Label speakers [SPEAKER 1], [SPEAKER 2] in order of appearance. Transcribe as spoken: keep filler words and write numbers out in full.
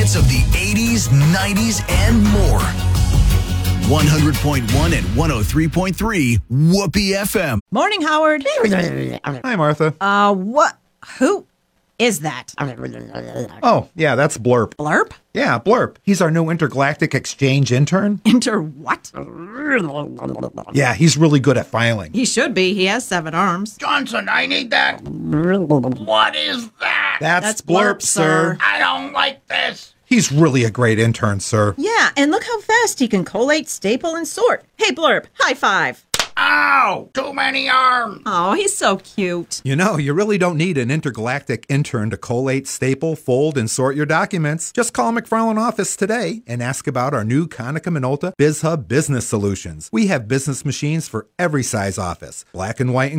[SPEAKER 1] hits of the eighties, nineties, and more. one hundred point one and one oh three point three Whoopee F M.
[SPEAKER 2] Morning, Howard.
[SPEAKER 3] Hi, Martha.
[SPEAKER 2] Uh, what? Who is that?
[SPEAKER 3] Oh, yeah, that's Blurp.
[SPEAKER 2] Blurp?
[SPEAKER 3] Yeah, Blurp. He's our new intergalactic exchange intern.
[SPEAKER 2] Inter what?
[SPEAKER 3] Yeah, he's really good at filing.
[SPEAKER 2] He should be. He has seven arms.
[SPEAKER 4] Johnson, I need that. What is that?
[SPEAKER 3] That's,
[SPEAKER 2] That's
[SPEAKER 3] Blurp,
[SPEAKER 2] Blurp,
[SPEAKER 3] sir.
[SPEAKER 2] sir.
[SPEAKER 4] I don't like this.
[SPEAKER 3] He's really a great intern, sir.
[SPEAKER 2] Yeah, and look how fast he can collate, staple, and sort. Hey, Blurp, high five.
[SPEAKER 4] Ow! Too many arms.
[SPEAKER 2] Oh, he's so cute.
[SPEAKER 3] You know, you really don't need an intergalactic intern to collate, staple, fold, and sort your documents. Just call McFarland Office today and ask about our new Konica Minolta BizHub business solutions. We have business machines for every size office, black and white and